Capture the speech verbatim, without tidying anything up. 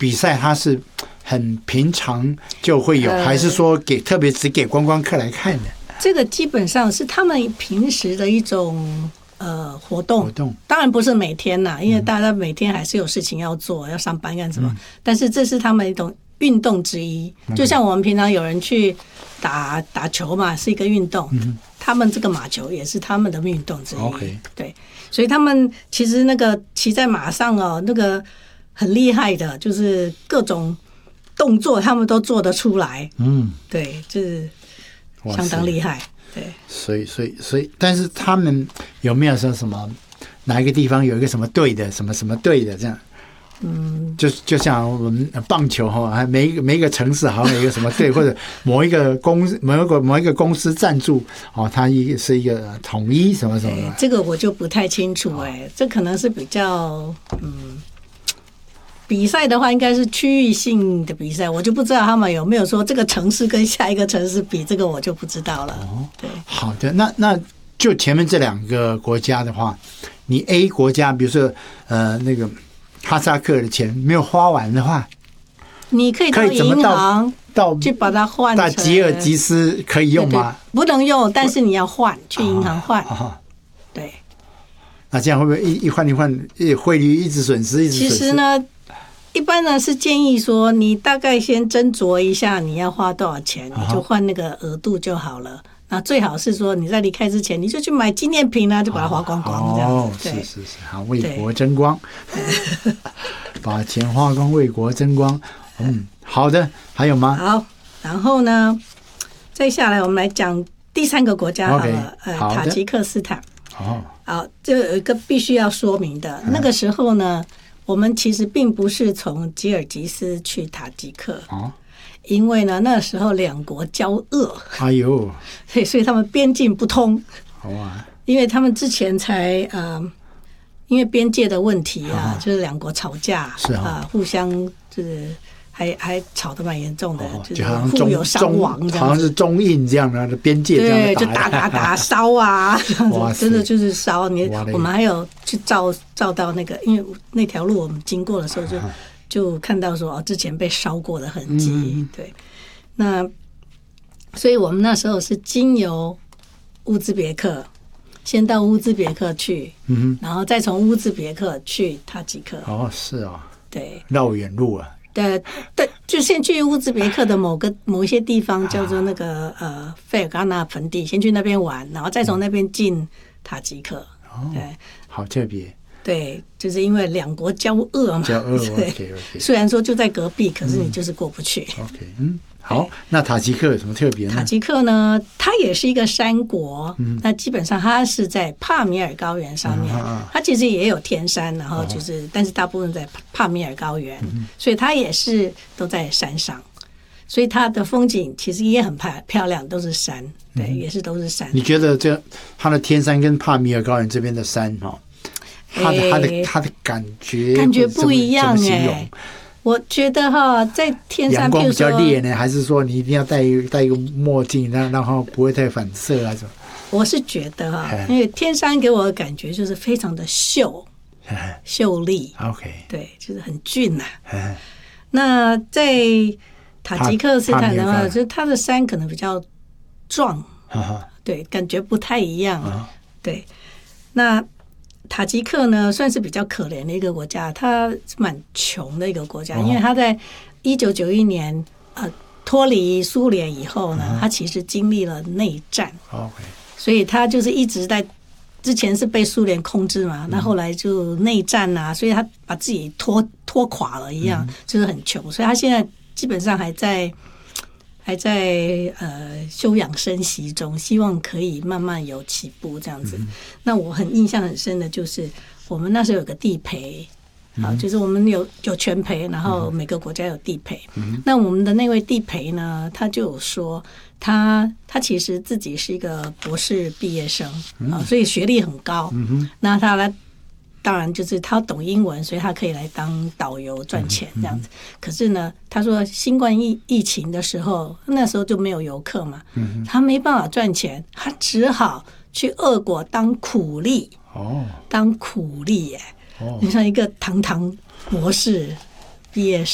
比赛它是很平常就会有，呃、还是说给特别只给观光客来看的？ 这个基本上是他们平时的一种呃活动，活动当然不是每天啦，因为大家每天还是有事情要做，嗯、要上班干什么。嗯、但是这是他们一种运动之一，嗯、就像我们平常有人去打打球嘛，是一个运动。嗯、他们这个马球也是他们的运动之一。Okay. 对，所以他们其实那个骑在马上哦，那个很厉害的，就是各种动作他们都做得出来。嗯，对，就是相当厉害。对， 所以所以所以，但是他们有没有说什么哪一个地方有一个什么队的，什么什么队的这样？嗯，就就像我们棒球哈，每一个每一个城市好像有一个什么队，或者某一个公某一个某一个公司赞助哦，它一是一个统一什么什么的。 这个我就不太清楚哎、欸，这可能是比较嗯。比赛的话应该是区域性的比赛，我就不知道他们有没有说这个城市跟下一个城市比，这个我就不知道了。哦，对， 好的，那那就前面这两个国家的话，你 A 国家，比如说呃那个哈萨克的钱没有花完的话， 你可以到银行到去把它换成。 到吉尔吉斯可以用吗？ 对对，不能用，但是你要换，去银行换。哦哦、对。 那这样会不会一一换一换，汇率一直损失，一直损失？ 其实呢。一般呢是建议说，你大概先斟酌一下你要花多少钱，你就换那个额度就好了。那最好是说你在离开之前，你就去买纪念品啊，就把它花光光这样子。 哦，是是是，好，为国争光，把钱花光，为国争光。嗯，好的，还有吗？ 好，然后呢，再下来我们来讲第三个国家好了， okay, 呃，塔吉克斯坦。哦，好，这有一个必须要说明的，嗯、那个时候呢。我们其实并不是从吉尔吉斯去塔吉克，哦、因为呢那时候两国交恶，哎呦，所以所以他们边境不通。好啊，因为他们之前才呃，因为边界的问题啊，哦、就是两国吵架，是啊、呃，互相就是还还吵得蛮严重的，哦、就是互有伤亡这样子， 好像是中印这样的边界这样对，就打打打烧啊，真的就是烧。你我们还有去照照到那个，因为那条路我们经过的时候就就看到说哦，之前被烧过的痕迹。嗯、对，那所以我们那时候是经由乌兹别克，先到乌兹别克去，嗯、然后再从乌兹别克去塔吉克。 哦，是啊， 对， 绕远路啊。 对对，就先去乌兹别克的某个某一些地方，叫做那个呃费尔干纳盆地，先去那边玩，然后再从那边进塔吉克。 哦，对，好特别。 对，就是因为两国交恶嘛。 交恶 ，OK OK。虽然说就在隔壁，可是你就是过不去。 嗯、OK， 嗯，好。那塔吉克有什么特别呢？ 塔吉克呢，它也是一个山国，嗯、那基本上它是在帕米尔高原上面，嗯、它其实也有天山，然后就是，哦、但是大部分在帕米尔高原，嗯、所以它也是都在山上，所以它的风景其实也很漂漂亮，都是山，对，嗯、也是都是山。 你觉得这它的天山跟帕米尔高原这边的山哈？他的他的他的感觉感觉不一样哎、欸，我觉得哈，在天山阳光比较烈呢，还是说你一定要戴戴一个墨镜，然然后不会太反射啊什么？ 我是觉得哈，因为天山给我的感觉就是非常的秀秀丽 ，OK， 对，就是很俊呐、啊。那在塔吉克斯坦的话，就是它的山可能比较壮，对，感觉不太一样，对，那。塔吉克呢，算是比较可怜的一个国家，它是蛮穷的一个国家，因为它在一九九一年呃脱离苏联以后呢，它其实经历了内战，所以它就是一直在之前是被苏联控制嘛，那后来就内战啊，所以它把自己拖拖垮了一样，就是很穷，所以它现在基本上还在。还在呃休养生息中，希望可以慢慢有起步这样子。嗯、那我很印象很深的就是，我们那时候有个地陪，啊、嗯，就是我们有有全陪，然后每个国家有地陪。嗯、那我们的那位地陪呢，他就有说，他他其实自己是一个博士毕业生啊，所以学历很高。嗯、那他来。当然，就是他懂英文，所以他可以来当导游赚钱这样子。嗯、可是呢，他说新冠疫疫情的时候，那时候就没有游客嘛，嗯、他没办法赚钱，他只好去俄国当苦力。哦，当苦力耶！哦，你像一个堂堂博士毕业生。